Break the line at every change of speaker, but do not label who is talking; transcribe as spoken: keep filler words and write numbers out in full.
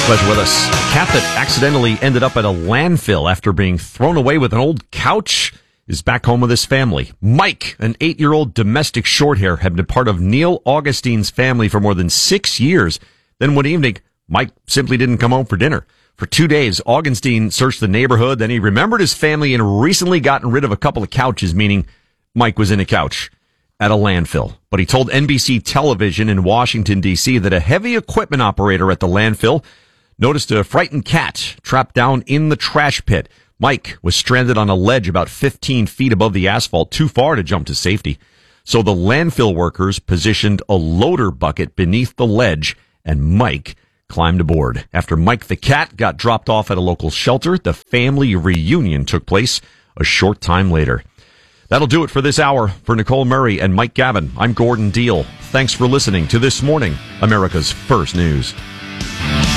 Glad you're with us. A cat that accidentally ended up at a landfill after being thrown away with an old couch is back home with his family. Mike, an eight-year-old domestic shorthair, had been part of Neil Augustine's family for more than six years. Then one evening, Mike simply didn't come home for dinner. For two days, Augustine searched the neighborhood. Then he remembered his family and recently gotten rid of a couple of couches, meaning Mike was in a couch at a landfill. But he told N B C television in Washington, D C that a heavy equipment operator at the landfill noticed a frightened cat trapped down in the trash pit. Mike was stranded on a ledge about fifteen feet above the asphalt, too far to jump to safety. So the landfill workers positioned a loader bucket beneath the ledge, and Mike climbed aboard. After Mike the cat got dropped off at a local shelter, the family reunion took place a short time later. That'll do it for this hour. For Nicole Murray and Mike Gavin, I'm Gordon Deal. Thanks for listening to This Morning, America's First News.